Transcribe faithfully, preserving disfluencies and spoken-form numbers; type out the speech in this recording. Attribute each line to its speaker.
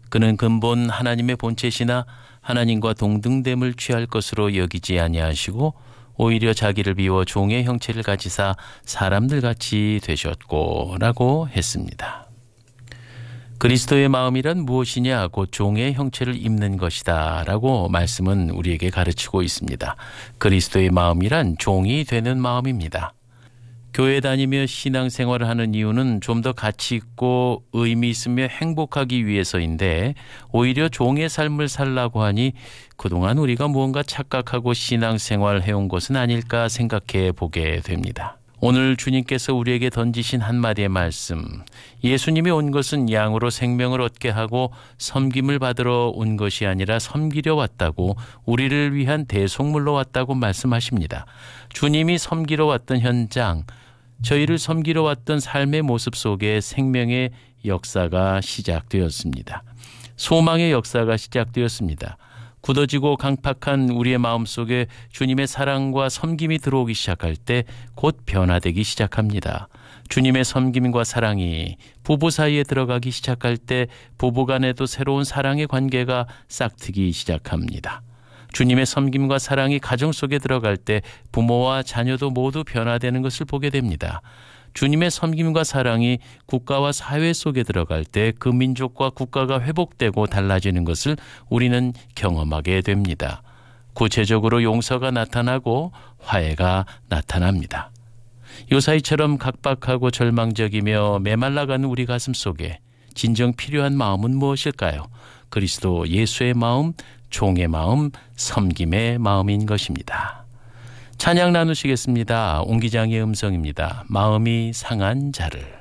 Speaker 1: 그는 근본 하나님의 본체시나 하나님과 동등됨을 취할 것으로 여기지 아니하시고 오히려 자기를 비워 종의 형체를 가지사 사람들같이 되셨고 라고 했습니다. 그리스도의 마음이란 무엇이냐? 곧 종의 형체를 입는 것이다 라고 말씀은 우리에게 가르치고 있습니다. 그리스도의 마음이란 종이 되는 마음입니다. 교회 다니며 신앙생활을 하는 이유는 좀 더 가치 있고 의미 있으며 행복하기 위해서인데 오히려 종의 삶을 살라고 하니 그동안 우리가 무언가 착각하고 신앙생활을 해온 것은 아닐까 생각해 보게 됩니다. 오늘 주님께서 우리에게 던지신 한마디의 말씀, 예수님이 온 것은 양으로 생명을 얻게 하고 섬김을 받으러 온 것이 아니라 섬기려 왔다고, 우리를 위한 대속물로 왔다고 말씀하십니다. 주님이 섬기러 왔던 현장, 저희를 섬기러 왔던 삶의 모습 속에 생명의 역사가 시작되었습니다. 소망의 역사가 시작되었습니다. 굳어지고 강팍한 우리의 마음속에 주님의 사랑과 섬김이 들어오기 시작할 때 곧 변화되기 시작합니다. 주님의 섬김과 사랑이 부부 사이에 들어가기 시작할 때 부부 간에도 새로운 사랑의 관계가 싹트기 시작합니다. 주님의 섬김과 사랑이 가정 속에 들어갈 때 부모와 자녀도 모두 변화되는 것을 보게 됩니다. 주님의 섬김과 사랑이 국가와 사회 속에 들어갈 때 그 민족과 국가가 회복되고 달라지는 것을 우리는 경험하게 됩니다. 구체적으로 용서가 나타나고 화해가 나타납니다. 요사이처럼 각박하고 절망적이며 메말라가는 우리 가슴 속에 진정 필요한 마음은 무엇일까요? 그리스도 예수의 마음, 종의 마음, 섬김의 마음인 것입니다. 찬양 나누시겠습니다. 옹기장의 음성입니다. 마음이 상한 자를.